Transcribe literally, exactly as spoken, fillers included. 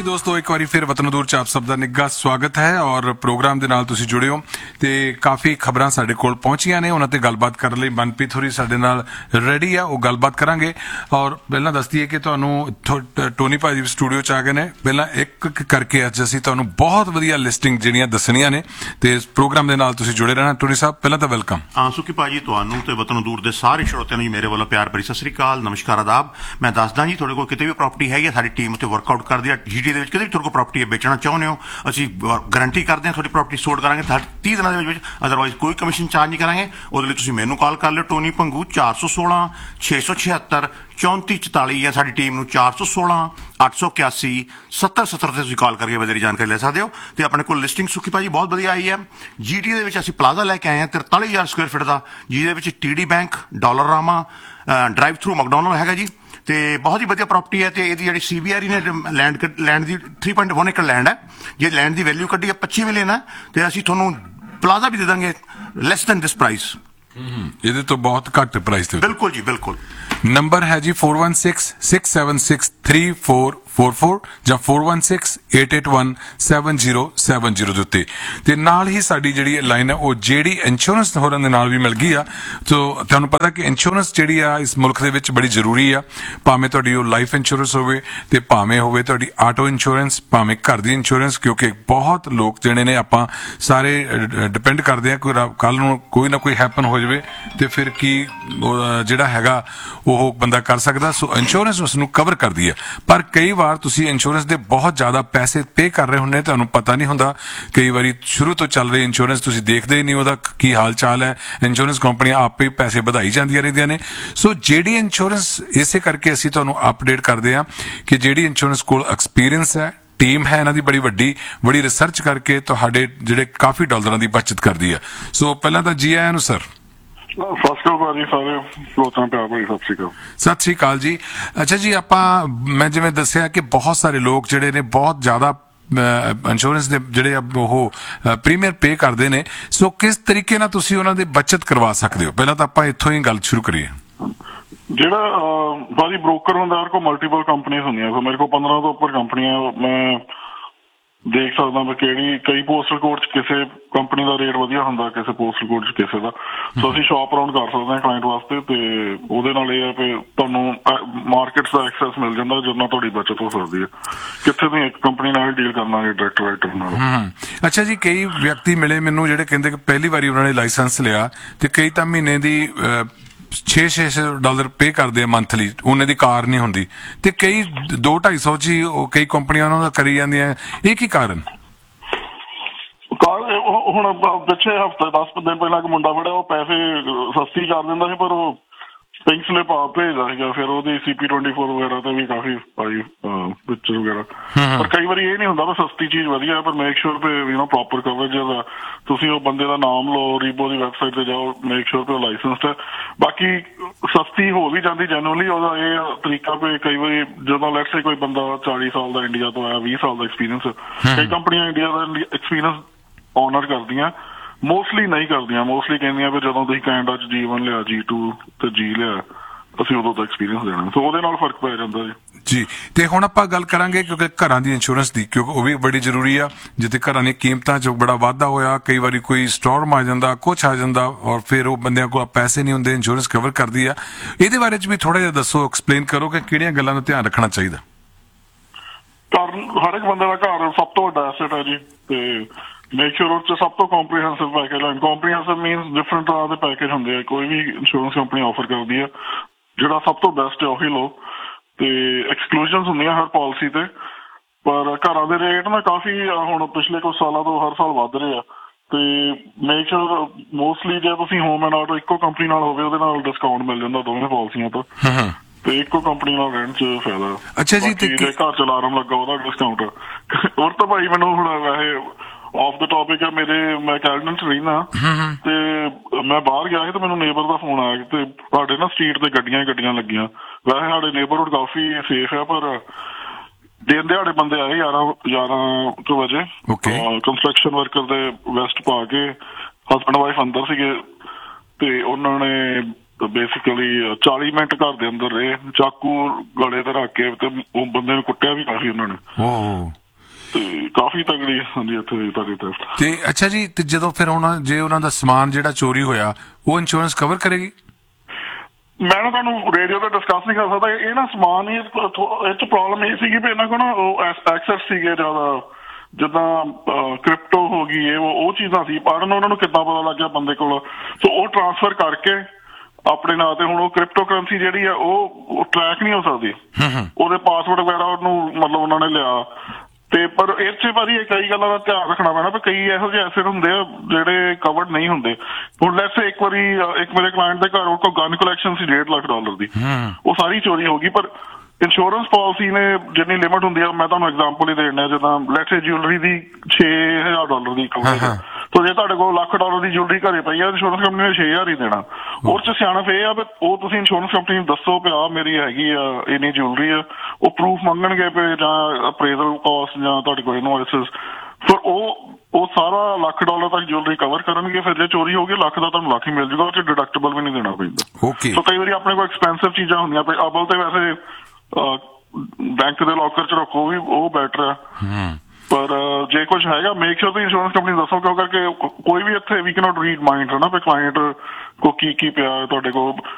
जी दोस्तों, एक बार फिर वतन दूर च आप सब का निੱਘਾ स्वागत है और प्रोग्राम ਦੇ ਨਾਲ ਤੁਸੀਂ ਜੁੜੇ ਹੋ ਤੇ ਕਾਫੀ ਖਬਰਾਂ ਸਾਡੇ ਕੋਲ ਪਹੁੰਚੀਆਂ ਨੇ। ਉਹਨਾਂ ਤੇ ਗੱਲਬਾਤ ਕਰਨ ਲਈ ਮਨਪ੍ਰੀਤ ਹੋਰੀ ਸਾਡੇ ਨਾਲ ਰੈਡੀ ਆ, ਉਹ ਗੱਲਬਾਤ ਕਰਾਂਗੇ। ਔਰ ਪਹਿਲਾਂ ਦੱਸ ਦਈਏ ਕਿ ਤੁਹਾਨੂੰ ਟੋਨੀ ਭਾਜੀ ਸਟੂਡੀਓ ਚ ਆ ਗਏ ਨੇ। ਪਹਿਲਾਂ ਇੱਕ ਇੱਕ ਕਰਕੇ ਅੱਜ ਅਸੀਂ ਤੁਹਾਨੂੰ ਬਹੁਤ ਵਧੀਆ ਲਿਸਟਿੰਗ ਜਿਹੜੀਆਂ ਦੱਸਣੀਆਂ ਨੇ ਤੇ ਇਸ ਪ੍ਰੋਗਰਾਮ ਦੇ ਨਾਲ ਤੁਸੀਂ ਜੁੜੇ ਰਹਿਣਾ। ਟੋਨੀ ਸਾਹਿਬ ਪਹਿਲਾਂ ਤਾਂ ਵੈਲਕਮ। ਹਾਂ ਸੁਖੀ ਭਾਜੀ, ਤੁਹਾਨੂੰ ਤੇ ਵਤਨ ਦੂਰ ਦੇ ਸਾਰੇ ਸਰੋਤਿਆਂ ਨੂੰ ਮੇਰੇ ਵੱਲੋਂ ਪਿਆਰ ਭਰੀ ਸਤਿ ਸ੍ਰੀ ਅਕਾਲ, ਨਮਸਕਾਰ, ਆਦਾਬ। ਮੈਂ ਦੱਸਦਾ ਜੀ, ਤੁਹਾਡੇ ਕੋਲ ਕਿਤੇ ਵੀ ਪ੍ਰਾਪਰਟੀ ਹੈਗੀ, ਸਾਡੀ ਟੀਮ ਉੱਤੇ ਵਰਕਆਊਟ ਕਰਦੀ ਹੈ। ਜੀਟੀ ਦੇ ਵਿੱਚ ਕਿਤੇ ਵੀ ਤੁਹਾਡੇ ਕੋਲ ਪ੍ਰਾਪਰਟੀ ਵੇਚਣਾ ਚਾਹੁੰਦੇ ਹੋ, ਅਸੀਂ ਗਰੰਟੀ ਕਰਦੇ ਹਾਂ ਤੁਹਾਡੀ ਪ੍ਰਾਪਰਟੀ ਸੋਲਡ ਕਰਾਂਗੇ ਤੀਹ ਦਿਨਾਂ ਦੇ ਵਿੱਚ। ਅਦਰਵਾਈਜ਼ ਕੋਈ ਕਮਿਸ਼ਨ ਚਾਰਜ ਨਹੀਂ ਕਰਾਂਗੇ। ਉਹਦੇ ਲਈ ਤੁਸੀਂ ਮੈਨੂੰ ਕਾਲ ਕਰ ਲਿਓ, ਟੋਨੀ ਭੰਗੂ, ਚਾਰ ਸੌ ਸੋਲਾਂ ਛੇ ਸੌ ਛਿਹੱਤਰ ਚੌਂਤੀ ਚੁਤਾਲੀ ਜਾਂ ਸਾਡੀ ਟੀਮ ਨੂੰ ਚਾਰ ਸੌ ਸੋਲਾਂ ਅੱਠ ਸੌ ਇਕਿਆਸੀ ਸੱਤਰ ਸੱਤਰ ਤੇ ਤੁਸੀਂ ਕਾਲ ਕਰਕੇ ਵਧੇਰੀ ਜਾਣਕਾਰੀ ਲੈ ਸਕਦੇ ਹੋ। ਤੇ ਆਪਣੇ ਕੋਲ ਲਿਸਟਿੰਗ ਸੁਖੀ ਭਾਜੀ ਬਹੁਤ ਵਧੀਆ ਆਈ ਹੈ। ਜੀਟੀ ਦੇ ਵਿੱਚ ਅਸੀਂ ਪਲਾਜ਼ਾ ਲੈ ਕੇ ਆਏ ਹਾਂ ਤਰਤਾਲੀ ਹਜ਼ਾਰ ਸਕੁਅਰ ਫੀਟ ਦਾ, ਜਿਹਦੇ ਵਿੱਚ TD bank, dollar Rama, drive through McDonald ਹੈਗਾ ਜੀ। ਤੇ ਬਹੁਤ ਹੀ ਵਧੀਆ ਪ੍ਰਾਪਰਟੀ ਹੈ। ਤੇ ਇਹਦੀ ਜਿਹੜੀ ਸੀਬੀਆਰ ਨੇ ਲੈਂਡ ਲੈਂਡ ਦੀ ਥ੍ਰੀ ਪੁਆਇੰਟ ਵਨ ਏਕੜ ਲੈਂਡ ਹੈ। ਜੇ ਲੈਂਡ ਦੀ ਵੈਲਿਊ ਕੱਢੀ ਹੈ ਪੱਚੀ ਮਿਲੀਅਨ ਹੈ ਤੇ ਅਸੀਂ ਤੁਹਾਨੂੰ ਪਲਾਜ਼ਾ ਵੀ ਦੇ ਦਾਂਗੇ ਲੈਸ ਦੈਨ ਦਿਸ ਪ੍ਰਾਈਸ। ਇਹਦੇ ਤੋਂ ਬਹੁਤ ਘੱਟ ਪ੍ਰਾਈਸ ਤੇ। ਬਿਲਕੁਲ ਜੀ, ਬਿਲਕੁਲ। ਨੰਬਰ ਹੈ ਜੀ four one six six seven six three four four four ਜਾਂ four one six eight eight one seven zero seven zero ਦੇ ਉੱਤੇ। ਤੇ ਨਾਲ ਹੀ ਸਾਡੀ ਜਿਹੜੀ ਲਾਈਨ ਹੈ ਉਹ ਜਿਹੜੀ ਇੰਸ਼ੋਰੈਂਸ ਹੋਰਾਂ ਦੇ ਨਾਲ ਵੀ ਮਿਲ ਗਈ ਆ। ਸੋ ਤੁਹਾਨੂੰ ਪਤਾ ਕਿ ਇੰਸ਼ੋਰੈਂਸ ਜਿਹੜੀ ਆ ਇਸ ਮੁਲਕ ਦੇ ਵਿੱਚ ਬੜੀ ਜ਼ਰੂਰੀ ਆ। ਭਾਵੇਂ ਤੁਹਾਡੀ ਉਹ ਲਾਈਫ ਇੰਸ਼ੋਰੈਂਸ ਹੋਵੇ ਤੇ ਭਾਵੇਂ ਹੋਵੇ ਤੁਹਾਡੀ ਆਟੋ ਇੰਸ਼ੋਰੈਂਸ, ਭਾਵੇਂ ਘਰ ਦੀ ਇੰਸ਼ੋਰੈਂਸ, ਕਿਉਂਕਿ ਬਹੁਤ ਲੋਕ ਜਿਹੜੇ ਨੇ ਆਪਾਂ ਸਾਰੇ ਡਿਪੈਂਡ ਕਰਦੇ ਆ ਕੋਈ ਕੱਲ ਨੂੰ ਕੋਈ ਨਾ ਕੋਈ ਹੈਪਨ ਹੋ ਜਾਵੇ ਤੇ ਫਿਰ ਕੀ ਜਿਹੜਾ ਹੈਗਾ ਉਹ ਬੰਦਾ ਕਰ ਸਕਦਾ। ਸੋ ਇੰਸ਼ੋਰੈਂਸ ਉਸ ਨੂੰ ਕਵਰ ਕਰਦੀ ਹੈ। ਪਰ ਕਈ ਵਾਰ ਤੁਸੀਂ ਇੰਸ਼ੋਰੈਂਸ ਦੇ ਬਹੁਤ ਜ਼ਿਆਦਾ ਪੈਸੇ ਪੇ ਕਰ ਰਹੇ ਹੁੰਦੇ, ਤੁਹਾਨੂੰ ਪਤਾ ਨਹੀਂ ਹੁੰਦਾ। ਕਈ ਵਾਰੀ ਸ਼ੁਰੂ ਤੋਂ ਚੱਲ ਰਹੀ ਇੰਸ਼ੋਰੈਂਸ ਤੁਸੀਂ ਦੇਖਦੇ ਹੀ ਨਹੀਂ ਉਹਦਾ ਕੀ ਹਾਲ ਚਾਲ ਹੈ। ਇੰਸ਼ੋਰੈਂਸ ਕੰਪਨੀਆਂ ਆਪੇ ਪੈਸੇ ਵਧਾਈ ਜਾਂਦੀਆਂ ਰਹਿੰਦੀਆਂ ਨੇ। ਸੋ ਜਿਹੜੀ ਇੰਸ਼ੋਰੈਂਸ, ਇਸੇ ਕਰਕੇ ਅਸੀਂ ਤੁਹਾਨੂੰ ਅਪਡੇਟ ਕਰਦੇ ਹਾਂ ਕਿ ਜਿਹੜੀ ਇੰਸ਼ੋਰੈਂਸ ਕੋਲ ਐਕਸਪੀਰੀਅੰਸ ਹੈ, ਟੀਮ ਹੈ ਇਹਨਾਂ ਦੀ ਬੜੀ ਵੱਡੀ, ਬੜੀ ਰਿਸਰਚ ਕਰਕੇ ਤੁਹਾਡੇ ਜਿਹੜੇ ਕਾਫੀ ਡਾਲਰਾਂ ਦੀ ਬਚਤ ਕਰਦੀ ਹੈ। ਸੋ ਪਹਿਲਾਂ ਤਾਂ ਜੀ ਆਇਆਂ ਨੂੰ ਸਰ। ਸਤਿ ਸ੍ਰੀ ਅਕਾਲ ਜੀ। ਅੱਛਾ ਜੀ, ਆਪਾਂ ਮੈਂ ਜਿਵੇਂ ਦੱਸਿਆ ਕਿ ਬਹੁਤ ਸਾਰੇ ਲੋਕ ਜਿਹੜੇ ਨੇ ਬਹੁਤ ਜ਼ਿਆਦਾ ਇੰਸ਼ੋਰੈਂਸ ਦੇ ਜਿਹੜੇ ਉਹ ਪ੍ਰੀਮੀਅਰ ਪੇ ਕਰਦੇ ਨੇ। ਸੋ ਕਿਸ ਤਰੀਕੇ ਨਾਲ ਤੁਸੀਂ ਉਹਨਾਂ ਦੀ ਬੱਚਤ ਕਰਵਾ ਸਕਦੇ ਹੋ? ਪਹਿਲਾਂ ਤਾਂ ਆਪਾਂ ਇੱਥੋਂ ਹੀ ਗੱਲ ਸ਼ੁਰੂ ਕਰੀਏ। ਜਿਹੜਾ ਬਾਜੀ ਬ੍ਰੋਕਰ ਹੁੰਦਾ, ਉਹਦੇ ਕੋਲ ਮਲਟੀਪਲ ਕੰਪਨੀਆਂ ਹੁੰਦੀਆਂ। ਮੇਰੇ ਕੋਲ ਪੰਦਰਾਂ ਤੋਂ ਉੱਪਰ ਕੰਪਨੀਆਂ, ਮੈਂ ਦੇਖ ਸਕਦਾ ਵੀ ਕਿਹੜੀ, ਕਈ ਪੋਸਟਲ ਕੋਡ ਚ ਕਿਸੇ ਕੰਪਨੀ ਦਾ ਰੇਟ ਵਧੀਆ ਹੁੰਦਾ, ਕਿਸੇ ਪੋਸਟਲ ਕੋਡ ਚ ਕਿਸੇ ਦਾ। ਸੋ ਅਸੀਂ ਸ਼ਾਪ ਅਰਾਊਂਡ ਕਰ ਸਕਦੇ ਹਾਂ ਕਲਾਇੰਟ ਵਾਸਤੇ। ਤੇ ਉਹਦੇ ਨਾਲ ਇਹ ਹੈ ਕਿ ਤੁਹਾਨੂੰ ਮਾਰਕੀਟ ਦਾ ਐਕਸੈਸ ਮਿਲ ਜਾਂਦਾ, ਜਿਹਦੇ ਨਾਲ ਤੁਹਾਡੀ ਬਚਤ ਹੋ ਸਕਦੀ ਹੈ। ਕਿੱਥੇ ਤੁਸੀਂ ਇੱਕ ਕੰਪਨੀ ਨਾਲ ਡੀਲ ਕਰਨਾ ਡਾਇਰੈਕਟ ਰਾਈਟਰ ਨਾਲ। ਅੱਛਾ ਜੀ, ਕਈ ਵਿਅਕਤੀ ਮਿਲੇ ਮੈਨੂੰ ਜਿਹੜੇ ਕਹਿੰਦੇ ਕਿ ਪਹਿਲੀ ਵਾਰੀ ਉਹਨਾਂ ਨੇ ਲਾਇਸੈਂਸ ਲਿਆ ਤੇ ਕਈ ਤਾਂ ਮਹੀਨੇ ਦੀ ਛੇ ਛੇ ਸੌ ਡਾਲਰ ਪੇ ਕਰਦੇ ਆ ਮੰਥਲੀ, ਉਹਨੇ ਦੀ ਕਾਰ ਨਹੀਂ ਹੁੰਦੀ। ਤੇ ਕਈ ਦੋ ਢਾਈ ਸੌ ਚ ਹੀ ਕਈ ਕੰਪਨੀਆਂ ਉਹਨਾਂ ਦਾ ਕਰੀ ਜਾਂਦੀਆਂ। ਇਹ ਕੀ ਕਾਰਨ? ਹੁਣ ਪਿੱਛੇ ਹਫ਼ਤੇ ਦਸ ਦਿਨ ਪਹਿਲਾਂ ਇੱਕ ਮੁੰਡਾ ਫੜਿਆ, ਉਹ ਪੈਸੇ ਸਸਤੀ ਕਰ ਦਿੰਦਾ ਸੀ ਪਰ ਉਹ ਪਿੰਕ ਸਲਿਪ ਆਪ ਭੇਜਦਾ ਸੀਗਾ। ਫਿਰ ਉਹਦੀ ਸੀ ਪੀ ਟਵੈਂਟੀ ਫੋਰ ਵਗੈਰਾ ਤੇ ਵੀ ਕਾਫੀ ਪਾਈ ਪਿਕਚਰ ਵਗੈਰਾ। ਪਰ ਕਈ ਵਾਰੀ ਇਹ ਨਹੀਂ ਹੁੰਦਾ ਵੀ ਸਸਤੀ ਚੀਜ਼ ਵਧੀਆ, ਪਰ make sure pay you know proper coverage ਦਾ। ਤੁਸੀਂ ਉਹ ਬੰਦੇ ਦਾ ਨਾਮ ਲਓ, ਰੀਬੋ ਦੀ ਵੈਬਸਾਈਟ ਤੇ ਜਾਓ, ਮੇਕ ਸ਼ੋਰ ਪੇ ਉਹ ਲਾਇਸੈਂਸਡ ਹੈ। ਬਾਕੀ ਸਸਤੀ ਹੋ ਵੀ ਜਾਂਦੀ ਜੈਨੂਅਲੀ। ਉਹਦਾ ਇਹ ਤਰੀਕਾ ਪੇ ਕਈ ਵਾਰੀ ਜਦੋਂ ਲੈਟਸ ਸੇ ਕੋਈ ਬੰਦਾ ਚਾਲੀ ਸਾਲ ਦਾ ਇੰਡੀਆ ਤੋਂ ਆਇਆ, ਵੀਹ ਸਾਲ ਦਾ ਐਕਸਪੀਰੀਅੰਸ, ਕਈ ਕੰਪਨੀਆਂ ਇੰਡੀਆ ਦਾ ਐਕਸਪੀਰੀਅੰਸ ਓਨਰ ਕਰਦੀਆਂ, ਮੋਸਟਲੀ ਨਹੀਂ ਕਰਦੀਆਂ। ਮੋਸਟਲੀ ਕਹਿੰਦੀਆਂ ਵੀ ਜਦੋਂ ਤੁਸੀਂ ਕੈਨੇਡਾ ਚ ਜੀ ਵਨ ਲਿਆ, ਜੀ ਟੂ ਤੇ ਜੀ ਲਿਆ, ਅਸੀਂ ਉਦੋਂ ਦਾ ਐਕਸਪੀਰੀਅੰਸ ਦੇਣਾ। ਸੋ ਉਹਦੇ ਨਾਲ ਫਰਕ ਪੈ ਜਾਂਦਾ ਜੀ। ਜੀ, ਤੇ ਹੁਣ ਆਪਾਂ ਗੱਲ ਕਰਾਂਗੇ ਕਿਉਂਕਿ ਘਰਾਂ ਦੀ ਇੰਸ਼ੋਰੈਂਸ ਦੀ, ਕਿਉਂਕਿ ਉਹ ਵੀ ਬੜੀ ਜ਼ਰੂਰੀ ਆ। ਜਿੱਥੇ ਘਰਾਂ ਦੀਆਂ ਕੀਮਤਾਂ 'ਚ ਬੜਾ ਵਾਧਾ ਹੋਇਆ, ਕਈ ਵਾਰੀ ਕੋਈ ਸਟੋਰਮ ਆ ਜਾਂਦਾ, ਕੁਛ ਆ ਜਾਂਦਾ, ਔਰ ਫਿਰ ਉਹ ਬੰਦਿਆਂ ਕੋਲ ਪੈਸੇ ਨਹੀਂ ਹੁੰਦੇ, ਇੰਸ਼ੋਰੈਂਸ ਕਵਰ ਕਰਦੀ ਆ। ਇਹਦੇ ਬਾਰੇ 'ਚ ਵੀ ਥੋੜਾ ਜਿਹਾ ਦੱਸੋ, ਐਕਸਪਲੇਨ ਕਰੋ ਕਿ ਕਿਹੜੀਆਂ ਗੱਲਾਂ ਦਾ ਧਿਆਨ ਰੱਖਣਾ ਚਾਹੀਦਾ। ਘਰ ਹਰ ਇੱਕ ਬੰਦੇ ਦਾ ਘਰ ਸਭ ਤੋਂ ਵੱਡਾ ਐਸੈਟ ਹੈ ਜੀ। ਤੇ ਮੇਕ ਸ਼ੋਰ ਚ ਸਭ ਤੋਂ ਕੰਪਰੀਹੈਂਸਿਵ ਪੈਕੇਜ ਹੈ। ਕੰਪਰੀਹੈਂਸਿਵ ਮੀਨਸ ਡਿਫਰੈਂਟ ਤਰ੍ਹਾਂ ਦੇ ਪੈਕੇਜ ਹੁੰਦੇ ਆ, ਕੋਈ ਵੀ ਇੰਸ਼ੋਰੈਂਸ ਕੰਪਨੀ ਆਫਰ ਕਰਦੀ ਹੈ। ਜਿਹੜਾ ਸਭ ਤੋਂ ਬੈਸਟ ਹੈ ਉਹੀ ਲਓ। ਤੇ ਐਕਸਕਲੂਜਨਸ ਹੁੰਦੀਆਂ ਹਰ ਪਾਲਿਸੀ ਤੇ, ਪਰ ਘਰਾਂ ਦੇ ਰੇਟ ਨਾ ਕਾਫੀ ਹੁਣ ਪਿਛਲੇ ਕੁਝ ਸਾਲਾਂ ਤੋਂ ਹਰ ਸਾਲ ਵੱਧ ਰਹੇ ਆ। ਤੇ ਮੇਕ ਸ਼ੋਰ ਮੋਸਟਲੀ ਜੇ ਤੁਸੀਂ ਹੋਮ ਐਂਡ ਆਟੋ ਇੱਕੋ ਕੰਪਨੀ ਨਾਲ ਹੋਵੇ, ਉਹਦੇ ਨਾਲ ਡਿਸਕਾਊਂਟ ਮਿਲ ਜਾਂਦਾ ਦੋਵੇਂ ਪਾਲਿਸੀਆਂ ਤੋਂ। ਤੇ ਇੱਕੋ ਕੰਪਨੀ ਨਾਲ ਰਹਿਣ ਚ ਫਾਇਦਾ। ਅੱਛਾ ਜੀ, ਜੇ ਘਰ ਚ ਅਲਾਰਮ ਲੱਗਾ ਉਹਦਾ ਡਿਸਕਾਊਂਟ। ਹੋਰ ਤਾਂ ਭਾਈ ਮੈਨੂੰ ਹੁਣ ਵੈਸੇ ਆਫ ਦਾ ਟੋਪਿਕ ਹੈ, ਮੇਰੇ ਮੈਂ ਕੈਲਡਨ ਚ ਰਹਿਣਾ ਤੇ ਮੈਂ ਬਾਹਰ ਗਿਆ ਸੀ ਤੇ ਮੈਨੂੰ ਨੇਬਰ ਦਾ ਫੋਨ ਆਇਆ ਤੇ ਸਾਡੇ ਨਾ ਸਟਰੀਟ ਤੇ ਗੱਡੀਆਂ ਗੱਡੀਆਂ ਲੱਗੀਆਂ। ਵੈਸੇ ਸਾਡੇ ਨੇਬਰਹੁੱਡ ਕਾਫੀ ਸੇਫ ਹੈ, ਪਰ ਦਿਨ ਦਿਹਾੜੇ ਬੰਦੇ ਆਏ ਗਿਆਰਾਂ ਗਿਆਰਾਂ ਕੁ ਵਜੇ, ਕੰਸਟਰਕਸ਼ਨ ਵਰਕਰ ਦੇ ਵੈਸਟ ਪਾ ਕੇ, ਹਸਬੈਂਡ ਵਾਈਫ ਅੰਦਰ ਸੀਗੇ ਤੇ ਉਹਨਾਂ ਨੇ ਬੇਸਿਕਲੀ ਚਾਲੀ ਮਿੰਟ ਘਰ ਦੇ ਅੰਦਰ ਰਹੇ, ਚਾਕੂ ਗਲੇ ਤੇ ਰੱਖ ਕੇ ਤੇ ਉਹ ਬੰਦੇ ਨੂੰ ਕੁੱਟਿਆ ਵੀ ਕਾਫੀ ਉਹਨਾਂ ਨੇ। ਓ ਤੇ ਕਾਫੀ ਤਗੜੀ ਹੁੰਦੀ ਇੱਥੇ ਦੀ ਤੁਹਾਡੀ ਥੈਫਟ। ਤੇ ਅੱਛਾ ਜੀ, ਤੇ ਜਦੋਂ ਫਿਰ ਉਹਨਾਂ ਜੇ ਉਹਨਾਂ ਦਾ ਸਮਾਨ ਜਿਹੜਾ ਚੋਰੀ ਹੋਇਆ ਉਹ ਇੰਸ਼ੋਰੈਂਸ ਕਵਰ ਕਰੇਗੀ? ਮੈਂ ਨਾ ਤੁਹਾਨੂੰ ਰੇਡੀਓ ਤੇ ਡਿਸਕਸ ਨਹੀਂ ਕਰ ਸਕਦਾ ਇਹ ਨਾ ਸਮਾਨ ਹੀ। ਇਹ ਚ ਪ੍ਰੋਬਲਮ ਇਹ ਸੀਗੀ ਵੀ ਇਹਨਾਂ ਕੋਲ ਨਾ ਉਹ ਐਕਸੈਸ ਸੀਗੇ ਜ਼ਿਆਦਾ, ਜਿੱਦਾਂ ਕ੍ਰਿਪਟੋ ਹੋ ਗਈ ਇਹ ਉਹ ਚੀਜ਼ਾਂ ਸੀ। ਪਰ ਉਹਨਾਂ ਨੂੰ ਕਿੱਦਾਂ ਪਤਾ ਲੱਗਿਆ ਬੰਦੇ ਕੋਲ, ਸੋ ਉਹ ਟ੍ਰਾਂਸਫਰ ਕਰਕੇ ਆਪਣੇ ਨਾਂ ਤੇ। ਹੁਣ ਉਹ ਕ੍ਰਿਪਟੋ ਕਰੰਸੀ ਜਿਹੜੀ ਆ ਉਹ ਟਰੈਕ ਨਹੀਂ ਹੋ ਸਕਦੀ, ਉਹਦੇ ਪਾਸਵਰਡ ਵਗੈਰਾ ਉਹਨੂੰ ਮਤਲਬ ਉਹਨਾਂ ਨੇ ਲਿਆ। ਤੇ ਪਰ ਇਹ ਚ ਭਾਜੀ ਕਈ ਗੱਲਾਂ ਦਾ ਧਿਆਨ ਰੱਖਣਾ ਪੈਣਾ ਵੀ ਕਈ ਇਹੋ ਜਿਹੇ ਐਸਿਡ ਹੁੰਦੇ ਆ ਜਿਹੜੇ ਕਵਰਡ ਨਹੀਂ ਹੁੰਦੇ। ਹੁਣ ਲੈਟਸ ਸੇ ਇੱਕ ਵਾਰੀ ਇੱਕ ਮੇਰੇ ਕਲਾਇੰਟ ਦੇ ਘਰ ਉਹ ਕੋਲ ਗਨ ਕਲੈਕਸ਼ਨ ਸੀ ਡੇਢ ਲੱਖ ਡਾਲਰ ਦੀ, ਉਹ ਸਾਰੀ ਚੋਰੀ ਹੋ ਗਈ। ਪਰ ਇੰਸ਼ੋਰੈਂਸ ਪਾਲਿਸੀ ਨੇ ਜਿੰਨੀ ਲਿਮਿਟ ਹੁੰਦੀ ਆ, ਮੈਂ ਤੁਹਾਨੂੰ ਐਗਜ਼ਾਮਪਲ ਹੀ ਦੇਣਾ, ਜਿੱਦਾਂ ਲੈਟਸ ਸੇ ਜਿਊਲਰੀ ਦੀ ਛੇ ਹਜ਼ਾਰ ਡਾਲਰ ਦੀ ਕਵਰੇਜ, ਸੋ ਜੇ ਤੁਹਾਡੇ ਕੋਲ ਲੱਖ ਡਾਲਰ ਦੀ ਜਿਊਲਰੀ ਘਰੇ ਪਈ ਆ, ਇੰਸ਼ੋਰੈਂਸ ਕੰਪਨੀ ਨੇ ਛੇ ਹਜ਼ਾਰ ਹੀ ਦੇਣਾ। ਉਹ ਚ ਸਿਆਣਪ ਇਹ ਆ ਵੀ ਉਹ ਤੁਸੀਂ ਇੰਸ਼ੋਰੈਂਸ ਕੰਪਨੀ ਨੂੰ ਦੱਸੋ ਪਿਆ ਮੇਰੀ ਹੈਗੀ ਆ ਇੰਨੀ ਜਿਊਲਰੀ ਆ, ਉਹ ਪ੍ਰੂਫ ਮੰਗਣਗੇ ਪਏ ਜਾਂ ਅਪਰੇਜ਼ਲ ਕਾਸਟ ਜਾਂ ਤੁਹਾਡੇ ਕੋਲ ਇਨਵੋਇਸਿਸ, ਫਿਰ ਉਹ ਉਹ ਸਾਰਾ ਲੱਖ ਡਾਲਰ ਤੱਕ ਜਿਊਲਰੀ ਕਵਰ ਕਰਨਗੇ। ਫਿਰ ਜੇ ਚੋਰੀ ਹੋ ਗਈ ਲੱਖ ਦਾ ਤੁਹਾਨੂੰ ਲੱਖ ਹੀ ਮਿਲ ਜੂਗਾ, ਉਹ ਚ ਡਿਡਕਟੇਬਲ ਵੀ ਨਹੀਂ ਦੇਣਾ ਪੈਂਦਾ। ਓਕੇ। ਸੋ ਕਈ ਵਾਰੀ ਆਪਣੇ ਕੋਲ ਐਕਸਪੈਂਸਿਵ ਚੀਜ਼ਾਂ ਹੁੰਦੀਆਂ ਪਈ ਅਬਲ ਤੇ ਵੈਸੇ ਬੈਂਕ ਦੇ ਲੋਕਰ ਚ ਰੱਖੋ ਵੀ ਉਹ ਬੈਟਰ ਆ। ਪਰ ਜੇ ਕੁਝ ਹੈਗਾ ਮੇਕ ਸ਼ੋਰ ਤੁਸੀਂ ਇੰਸ਼ੋਰੈਂਸ ਕੰਪਨੀ ਦੱਸੋ, ਕਿਉਂ ਕਰਕੇ ਕੋਈ ਵੀ ਇੱਥੇ ਵੀ ਕੈਨੋਟ ਰੀਡ ਮਾਈਂਡ ਹੈ ਨਾ ਵੀ ਕਲਾਇੰਟ ਕੋ ਕੀ ਕੀ ਪਿਆ ਤੁਹਾਡੇ ਕੋਲ।